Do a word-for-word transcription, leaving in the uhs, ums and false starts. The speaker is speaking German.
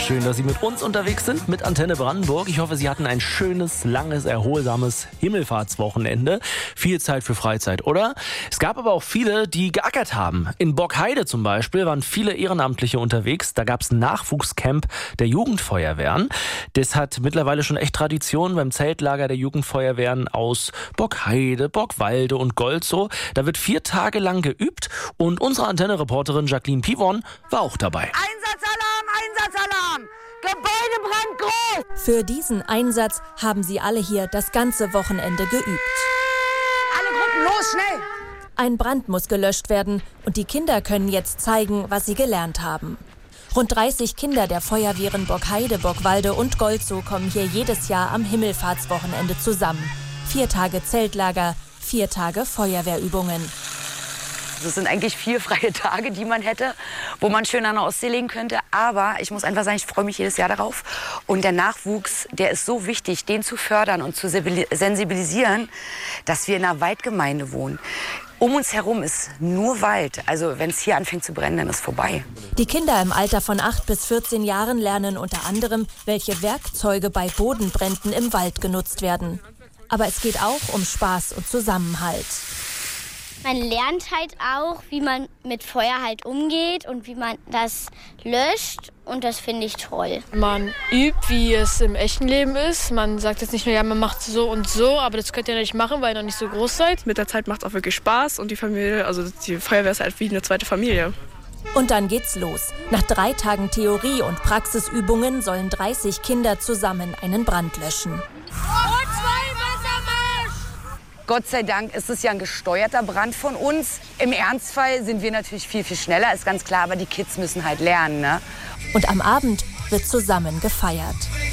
schön, dass Sie mit uns unterwegs sind, mit Antenne Brandenburg. Ich hoffe, Sie hatten ein schönes, langes, erholsames Himmelfahrtswochenende. Viel Zeit für Freizeit, oder? Es gab aber auch viele, die geackert haben. In Borkheide zum Beispiel waren viele Ehrenamtliche unterwegs. Da gab es ein Nachwuchscamp der Jugendfeuerwehren. Das hat mittlerweile schon echt Tradition beim Zeltlager der Jugendfeuerwehren aus Borkheide, Borkwalde und Golzow. Da wird vier Tage lang geübt und unsere Antenne-Reporterin Jacqueline Pivon war auch dabei. Einsatzalarm, Einsatzalarm! Gebäudebrand groß! Für diesen Einsatz haben sie alle hier das ganze Wochenende geübt. Alle Gruppen, los, schnell! Ein Brand muss gelöscht werden und die Kinder können jetzt zeigen, was sie gelernt haben. Rund dreißig Kinder der Feuerwehren Borkheide, Borkwalde und Golzow kommen hier jedes Jahr am Himmelfahrtswochenende zusammen. Vier Tage Zeltlager, vier Tage Feuerwehrübungen. Das sind eigentlich vier freie Tage, die man hätte, wo man schön an der Ostsee legen könnte. Aber ich muss einfach sagen, ich freue mich jedes Jahr darauf. Und der Nachwuchs, der ist so wichtig, den zu fördern und zu sensibilisieren, dass wir in einer Waldgemeinde wohnen. Um uns herum ist nur Wald. Also wenn es hier anfängt zu brennen, dann ist vorbei. Die Kinder im Alter von acht bis vierzehn Jahren lernen unter anderem, welche Werkzeuge bei Bodenbränden im Wald genutzt werden. Aber es geht auch um Spaß und Zusammenhalt. Man lernt halt auch, wie man mit Feuer halt umgeht und wie man das löscht. Und das finde ich toll. Man übt, wie es im echten Leben ist. Man sagt jetzt nicht nur, ja, man macht so und so, aber das könnt ihr nicht machen, weil ihr noch nicht so groß seid. Mit der Zeit macht es auch wirklich Spaß und die Familie, also die Feuerwehr ist halt wie eine zweite Familie. Und dann geht's los. Nach drei Tagen Theorie und Praxisübungen sollen dreißig Kinder zusammen einen Brand löschen. Gott sei Dank ist es ja ein gesteuerter Brand von uns. Im Ernstfall sind wir natürlich viel, viel schneller, ist ganz klar. Aber die Kids müssen halt lernen, ne? Und am Abend wird zusammen gefeiert.